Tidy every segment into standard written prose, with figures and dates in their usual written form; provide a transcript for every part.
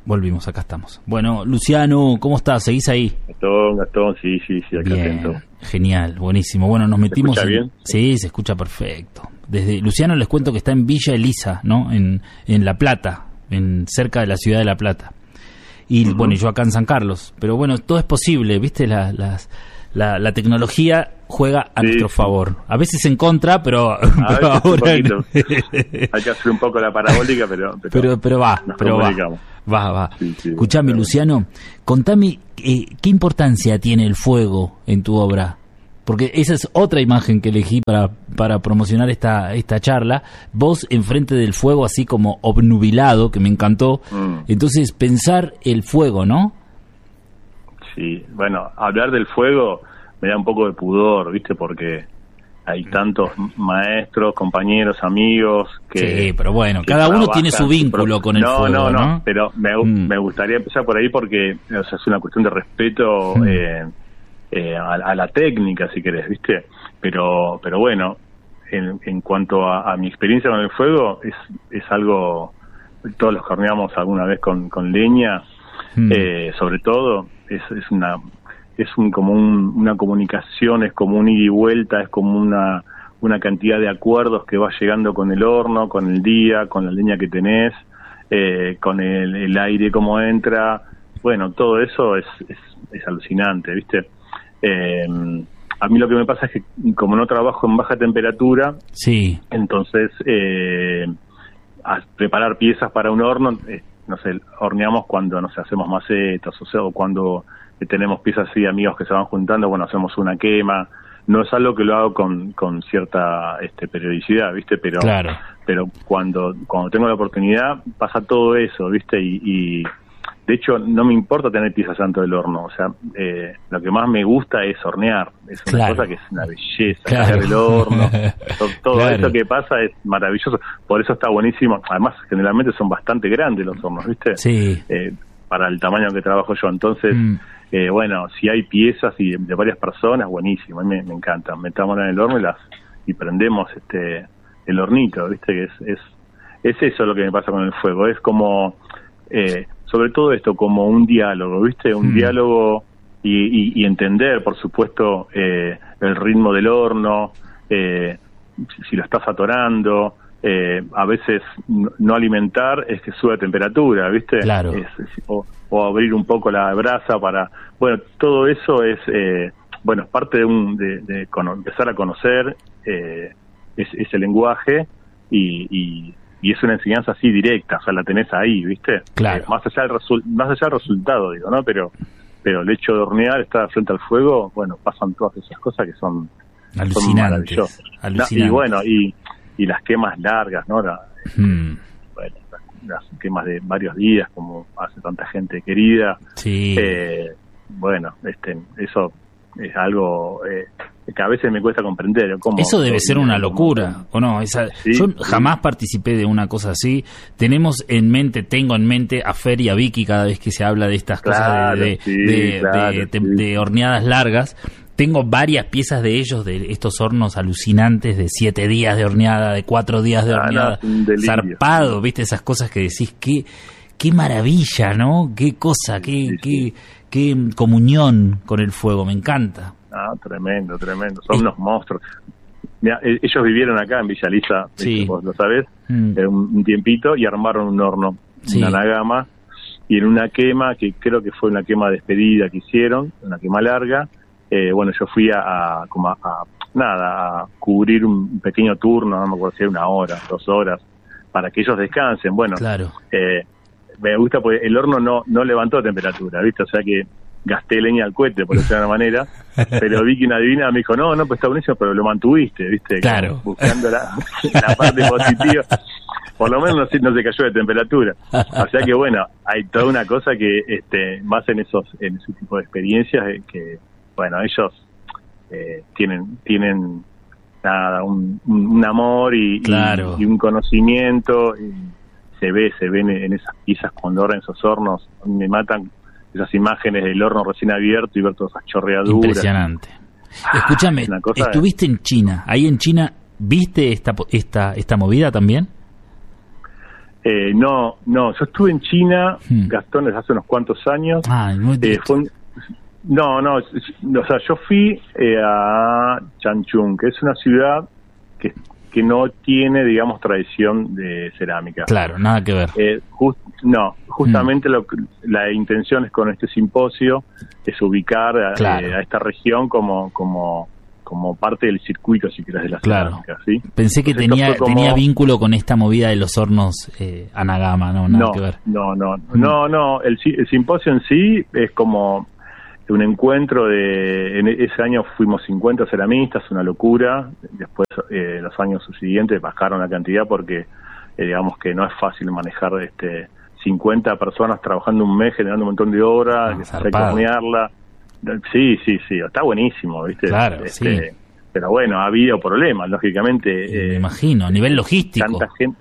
Volvimos, acá estamos. Bueno, Luciano, ¿cómo estás? ¿Seguís ahí? Gastón, sí, acá bien, atento. Genial, buenísimo. Bueno, nos metimos ¿Se escucha bien? Sí, se escucha perfecto. Desde Luciano les cuento que está en Villa Elisa, ¿no? En La Plata, cerca de la ciudad de La Plata. Y bueno, yo acá en San Carlos. Pero bueno, todo es posible, ¿viste? La tecnología juega a nuestro favor. A veces en contra, pero ahora... Hay que hacer un poco la parabólica, pero va. Va. Sí, Escuchame, Luciano, contame qué importancia tiene el fuego en tu obra. Porque esa es otra imagen que elegí para promocionar esta charla. Vos enfrente del fuego, así como obnubilado, que me encantó. Entonces, pensar el fuego, ¿no? Sí, bueno, hablar del fuego me da un poco de pudor, ¿viste? Porque hay tantos maestros, compañeros, amigos que... Sí, pero bueno, cada uno tiene su vínculo con el fuego, ¿no? No, pero me gustaría empezar por ahí porque es una cuestión de respeto a la técnica, si querés, ¿viste? Pero bueno, en cuanto a mi experiencia con el fuego, es algo... Todos los que horneamos alguna vez con leña, sobre todo, es como una comunicación, es como un ida y vuelta, es como una cantidad de acuerdos que va llegando con el horno, con el día, con la leña que tenés, con el aire como entra. Bueno, todo eso es alucinante, ¿viste? A mí lo que me pasa es que como no trabajo en baja temperatura, entonces preparar piezas para un horno, no sé, horneamos cuando hacemos macetas, o cuando tenemos piezas así, amigos que se van juntando, bueno, hacemos una quema. No es algo que lo hago con cierta periodicidad, ¿viste? Pero claro. Pero cuando tengo la oportunidad pasa todo eso, ¿viste? Y de hecho no me importa tener piezas dentro del horno, o sea, lo que más me gusta es hornear, es una cosa que es una belleza, sacar el horno, todo eso que pasa es maravilloso, por eso está buenísimo. Además generalmente son bastante grandes los hornos, ¿viste? Sí. Para el tamaño que trabajo yo, entonces bueno, si hay piezas y de varias personas, buenísimo, a mí me encanta. Metámoslas en el horno y prendemos el hornito, ¿viste? Que es eso lo que me pasa con el fuego, es como sobre todo esto, como un diálogo, ¿viste? Un diálogo y entender, por supuesto, el ritmo del horno, si lo estás atorando, a veces no alimentar es que sube la temperatura, ¿viste? Claro. O abrir un poco la brasa para... Bueno, todo eso es parte de empezar a conocer ese lenguaje y es una enseñanza así directa, o sea, la tenés ahí, ¿viste? Claro. Más allá del resultado, digo, ¿no? Pero el hecho de hornear, estar frente al fuego, bueno, pasan todas esas cosas que son maravillosas. Y bueno, y las quemas largas, ¿no? Bueno, las quemas de varios días, como hace tanta gente querida. Sí. Bueno, eso es algo que a veces me cuesta comprender. Eso debe ser una locura, ¿o no? Yo jamás participé de una cosa así. Tengo en mente a Fer y a Vicky cada vez que se habla de estas cosas de horneadas largas. Tengo varias piezas de ellos, de estos hornos alucinantes de 7 días de horneada, de 4 días de horneada, zarpado, ¿viste? Esas cosas que decís, qué maravilla, ¿no? Qué cosa, qué comunión con el fuego, me encanta. Tremendo, son unos monstruos. Mirá, ellos vivieron acá en Villa Elisa, vos lo sabés, un tiempito, y armaron un horno, una Nagama, y en una quema, que creo que fue una quema despedida que hicieron, una quema larga, bueno, yo fui a cubrir un pequeño turno, no me acuerdo si era 1 hora, 2 horas, para que ellos descansen. Bueno, claro. Me gusta porque el horno no levantó temperatura, ¿viste? O sea que gasté leña al cohete, por decirlo de una manera, pero vi que una divina me dijo, no, pues está buenísimo, pero lo mantuviste, ¿viste? Claro. Buscando la parte positiva. Por lo menos no se cayó de temperatura. O sea que bueno, hay toda una cosa que más en ese tipo de experiencias que bueno, ellos tienen nada, un amor y un conocimiento, y se ven en esas piezas cuando hornean esos hornos. A mí me matan esas imágenes del horno recién abierto y ver todas esas chorreaduras. Impresionante. Escúchame, estuviste en China. Ahí en China, ¿viste esta movida también? No, yo estuve en China, Gastón, desde hace unos cuantos años. O sea, yo fui a Changchun, que es una ciudad que no tiene, digamos, tradición de cerámica. Claro, nada que ver. Justamente la intención es con este simposio es ubicar a esta región como parte del circuito, si querés, de la cerámica, ¿sí? Pensé que tenía vínculo con esta movida de los hornos Anagama, ¿no? Nada que ver. No, el simposio en sí es como un encuentro en ese año fuimos 50 ceramistas, una locura. Después, los años siguientes bajaron la cantidad porque, digamos que no es fácil manejar 50 personas trabajando un mes, generando un montón de horas, hay que hornearla. Sí, está buenísimo, ¿viste? Claro, sí. Pero bueno, ha habido problemas, lógicamente. Me imagino, a nivel logístico. Tanta gente.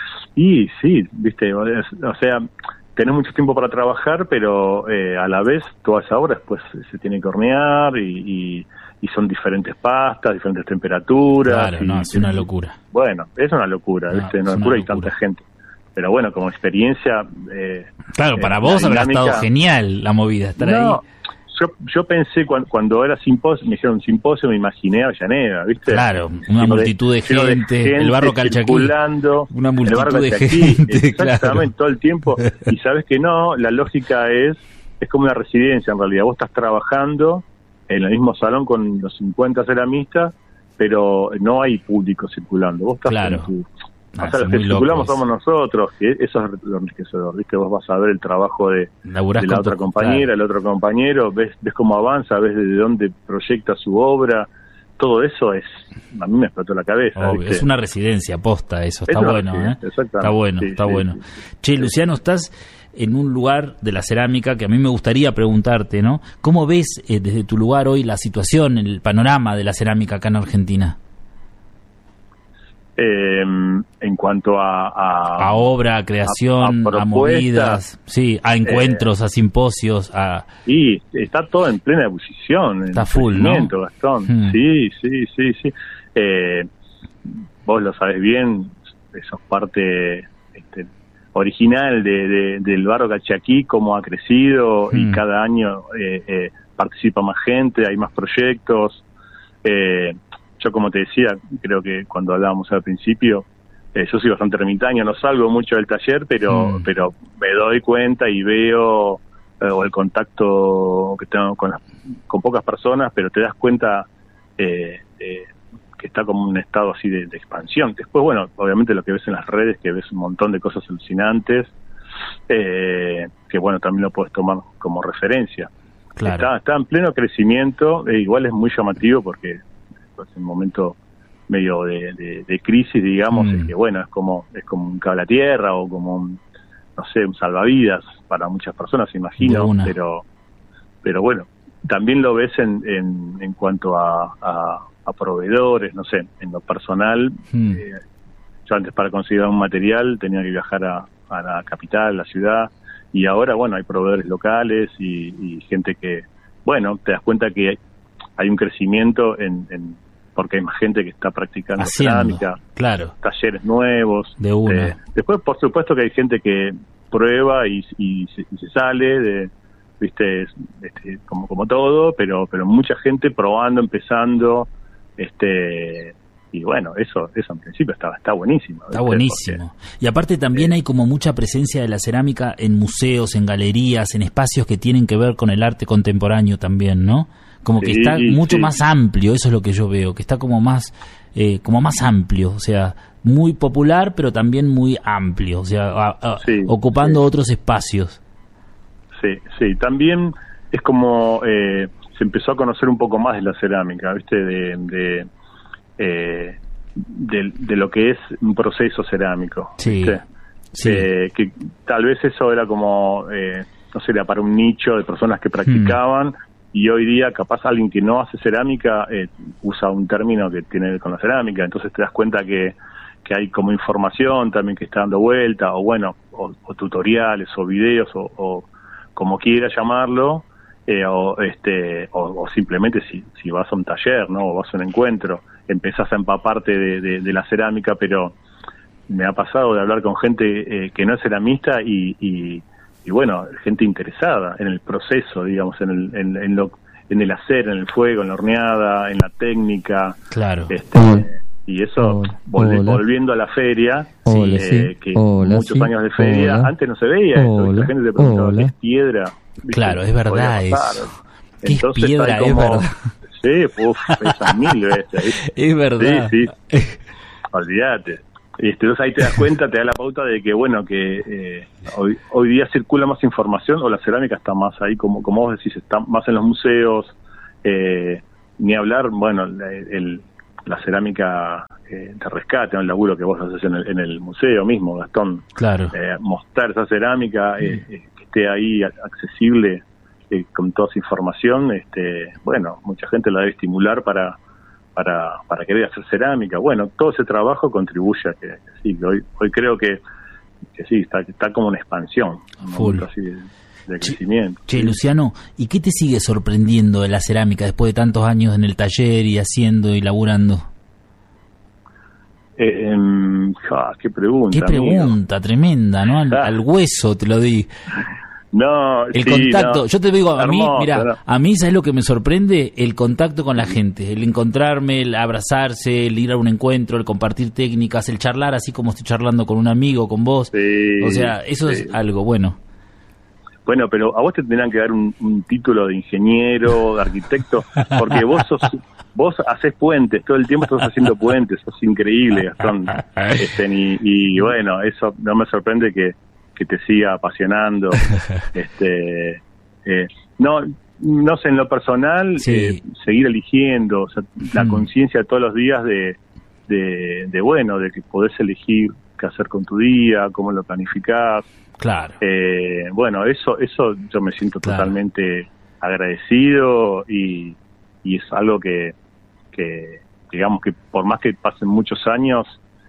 Y sí, ¿viste? O sea, tenés mucho tiempo para trabajar, pero a la vez toda esa hora después se tiene que hornear y son diferentes pastas, diferentes temperaturas. Claro, es una locura. Bueno, es una locura, ¿viste? Una locura y tanta gente. Pero bueno, como experiencia... claro, para vos habrá estado genial la movida, estar ahí. Yo pensé, cuando era simposio, me dijeron simposio, me imaginé Avellaneda, ¿viste? Claro, una multitud de gente, el barro Calchaquí, una multitud de gente, exactamente, todo el tiempo. Y sabes que no, la lógica es como una residencia en realidad. Vos estás trabajando en el mismo salón con los 50 ceramistas, pero no hay público circulando. Vos estás en tu... O sea, los que circulamos somos nosotros, que eso es lo enriquecedor, ¿viste? Vos vas a ver el trabajo de la otra compañera, el otro compañero, ves cómo avanza, ves desde dónde proyecta su obra, todo eso a mí me explotó la cabeza. ¿Viste? Es una residencia posta eso, está bueno, Está bueno, está bueno. Che, Luciano, estás en un lugar de la cerámica que a mí me gustaría preguntarte, ¿no? ¿Cómo ves desde tu lugar hoy la situación, el panorama de la cerámica acá en Argentina? En cuanto a obra, a creación, a movidas, a encuentros, a simposios, y está todo en plena ebullición, está full, ¿no? Gastón. Sí. Vos lo sabés bien, sos parte original del barro Calchaquí, cómo ha crecido y cada año participa más gente, hay más proyectos. Yo, como te decía, creo que cuando hablábamos al principio, yo soy bastante ermitaño, no salgo mucho del taller, pero me doy cuenta y veo el contacto que tengo con pocas personas, pero te das cuenta que está como un estado así de expansión. Después, bueno, obviamente lo que ves en las redes, que ves un montón de cosas alucinantes, que bueno, también lo puedes tomar como referencia. Claro. Está en pleno crecimiento, igual es muy llamativo porque es un momento medio de crisis, digamos, es que bueno, es como un cable a tierra o como un salvavidas para muchas personas, imagino, pero bueno, también lo ves en cuanto a proveedores, no sé, en lo personal. Yo antes, para conseguir un material tenía que viajar a la capital, la ciudad, y ahora, bueno, hay proveedores locales y gente que, bueno, te das cuenta que hay un crecimiento porque hay más gente que está practicando cerámica, talleres nuevos. De una. Después, por supuesto, que hay gente que prueba y se sale viste, como todo, pero mucha gente probando, empezando, y bueno, eso en principio está buenísimo. Está buenísimo. Y aparte también hay como mucha presencia de la cerámica en museos, en galerías, en espacios que tienen que ver con el arte contemporáneo también, ¿no? Como que está mucho más amplio, eso es lo que yo veo, que está como más amplio, o sea, muy popular, pero también muy amplio, o sea, ocupando otros espacios. Sí, también es como se empezó a conocer un poco más de la cerámica, ¿viste? De lo que es un proceso cerámico, ¿viste? Que tal vez eso era como, no sé, era para un nicho de personas que practicaban. Y hoy día, capaz alguien que no hace cerámica usa un término que tiene que ver con la cerámica, entonces te das cuenta que hay como información también que está dando vuelta, o bueno, o tutoriales, o videos, o como quiera llamarlo, o simplemente si vas a un taller, ¿no? O vas a un encuentro, empezás a empaparte de la cerámica, pero me ha pasado de hablar con gente que no es ceramista y bueno, gente interesada en el proceso, digamos, en el hacer, en el fuego, en la horneada, en la técnica. Claro. Y eso, volviendo a la feria, que muchos años de feria, antes no se veía esto, la gente te preguntaba, ¿qué es piedra? ¿Viste? Claro, es verdad eso. ¿Qué es piedra? Es verdad. Sí, esas 1000 veces. ¿Viste? Es verdad. Sí. Olvídate. Entonces ahí te das cuenta, te da la pauta de que, bueno, que hoy día circula más información, o la cerámica está más ahí, como vos decís, está más en los museos, ni hablar, bueno, la cerámica de rescate, el laburo que vos haces en el museo mismo, Gastón. Claro. Mostrar esa cerámica, que esté ahí accesible con toda esa información, bueno, mucha gente la debe estimular para querer hacer cerámica. Bueno, todo ese trabajo contribuye a que sí, que hoy creo que sí, está como una expansión, full, así de crecimiento. Che, Luciano, ¿y qué te sigue sorprendiendo de la cerámica después de tantos años en el taller y haciendo y laburando? Qué pregunta. Qué pregunta, amigo. Tremenda, ¿no? Al hueso te lo di. No, el contacto, no. Yo te digo, a Hermoso, mí, mira, ¿no? a mí, ¿sabes lo que me sorprende? El contacto con la gente, el encontrarme, el abrazarse, el ir a un encuentro, el compartir técnicas, el charlar así como estoy charlando con un amigo, con vos. Sí, o sea, eso es algo bueno. Bueno, pero a vos te tendrán que dar un título de ingeniero, de arquitecto, porque vos haces puentes, todo el tiempo estás haciendo puentes, sos increíble, Gastón. Y bueno, eso no me sorprende que te siga apasionando. No sé, en lo personal, seguir eligiendo, o sea, la conciencia todos los días de que podés elegir qué hacer con tu día, cómo lo planificás. Claro. Bueno, eso yo me siento totalmente agradecido y es algo que digamos que por más que pasen muchos años,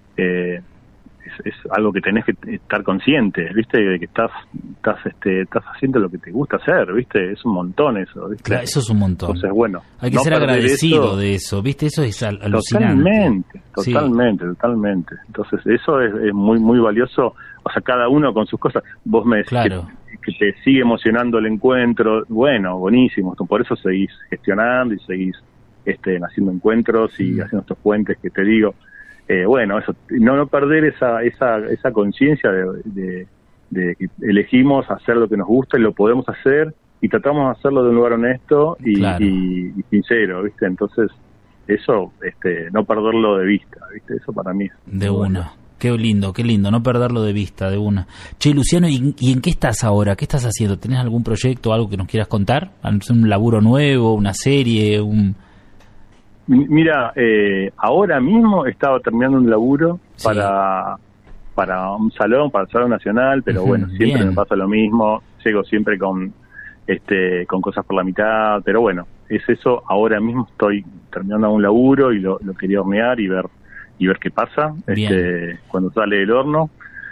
es algo que tenés que estar consciente, ¿viste? De que estás haciendo lo que te gusta hacer, ¿viste? Es un montón eso, ¿viste? Claro, eso es un montón. Entonces, bueno, hay que ser agradecido de eso, ¿viste? Eso es alucinante. Totalmente. Entonces, eso es muy, muy valioso. O sea, cada uno con sus cosas. Vos me decís claro. que te sigue emocionando el encuentro. Bueno, buenísimo. Por eso seguís gestionando y seguís haciendo encuentros y haciendo estos puentes que te digo. Bueno, eso, no perder esa conciencia de que elegimos hacer lo que nos gusta y lo podemos hacer y tratamos de hacerlo de un lugar honesto y sincero, ¿viste? Entonces, eso, no perderlo de vista, ¿viste? Eso para mí es de una. Bueno. Qué lindo, no perderlo de vista, de una. Che, Luciano, ¿y en qué estás ahora? ¿Qué estás haciendo? ¿Tenés algún proyecto, algo que nos quieras contar? ¿Un laburo nuevo, una serie, Mira, ahora mismo estaba terminando un laburo para un salón, para el Salón Nacional, pero bueno, siempre me pasa lo mismo, llego siempre con cosas por la mitad, pero bueno, es eso. Ahora mismo estoy terminando un laburo y lo quería hornear y ver qué pasa cuando sale del horno.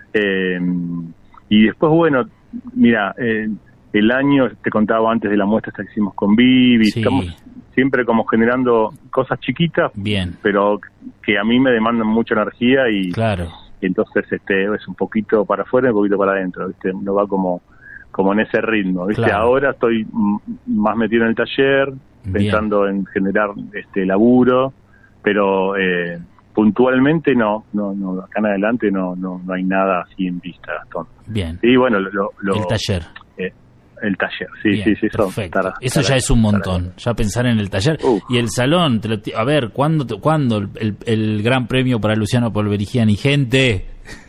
Y después, bueno, mira, el año, te contaba antes de la muestra esta que hicimos con Vivi, estamos siempre como generando cosas chiquitas, pero que a mí me demandan mucha energía y entonces es un poquito para afuera y un poquito para adentro, ¿viste? No va como en ese ritmo, ¿viste? Claro. Ahora estoy más metido en el taller, pensando en generar laburo, pero puntualmente no, acá en adelante no hay nada así en vista, Gastón. Bien. Y bueno, el taller. El taller, sí, perfecto. Eso ya es un montón, ya pensar en el taller. Y el salón, a ver, ¿cuándo el gran premio para Luciano Polverigiani, gente?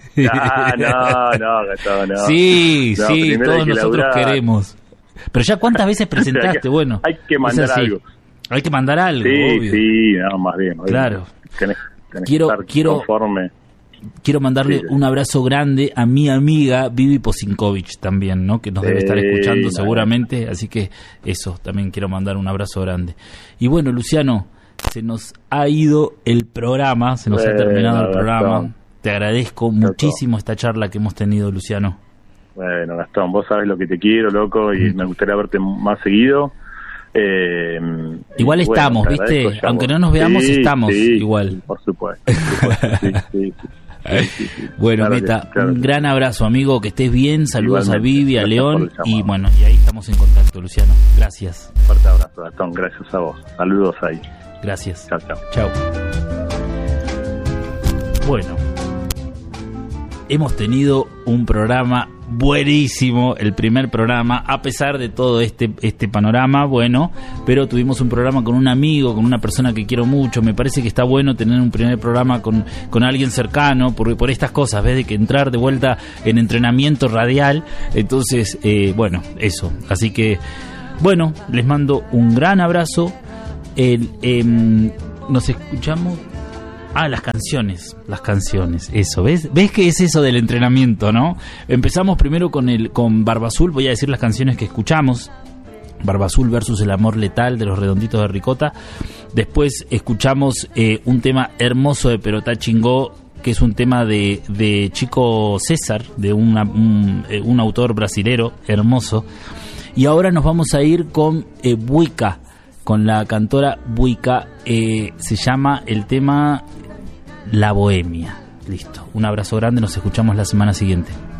No. Sí, todos nosotros queremos. Pero ya cuántas veces presentaste, bueno. Hay que mandar algo. Hay que mandar algo, obvio. Sí, más bien. Claro. Tenés que estar conforme. Quiero mandarle un abrazo grande a mi amiga Vivi Posinkovich también, ¿no? Que nos debe estar escuchando seguramente, así que eso, también quiero mandar un abrazo grande. Y bueno, Luciano, se nos ha ido el programa, se nos ha terminado el programa. Gastón. Te agradezco muchísimo esta charla que hemos tenido, Luciano. Bueno, Gastón, vos sabes lo que te quiero, loco, y me gustaría verte más seguido. Igual estamos, ¿viste? Aunque no nos veamos, estamos igual. Por supuesto. Sí. Bueno, claro Meta, un gran abrazo, amigo, que estés bien, saludos igualmente, a Vivi, a León, y bueno, y ahí estamos en contacto, Luciano. Gracias. Fuerte abrazo, Gastón, gracias a vos. Saludos ahí. Gracias. Chao, chao. Chao. Bueno, hemos tenido un programa buenísimo, el primer programa, a pesar de todo este panorama, bueno, pero tuvimos un programa con un amigo, con una persona que quiero mucho. Me parece que está bueno tener un primer programa con alguien cercano, porque por estas cosas, ves, de que entrar de vuelta en entrenamiento radial, entonces, bueno, eso. Así que, bueno, les mando un gran abrazo. Nos escuchamos. Las canciones, eso, ¿ves que es eso del entrenamiento, ¿no? Empezamos primero con Barba Azul, voy a decir las canciones que escuchamos. Barba Azul versus El amor letal de Los Redonditos de Ricota. Después escuchamos un tema hermoso de Perotá Chingó, que es un tema de Chico César, de un autor brasilero hermoso. Y ahora nos vamos a ir con Buica, con la cantora Buica. Se llama el tema La Bohemia. Listo. Un abrazo grande, nos escuchamos la semana siguiente.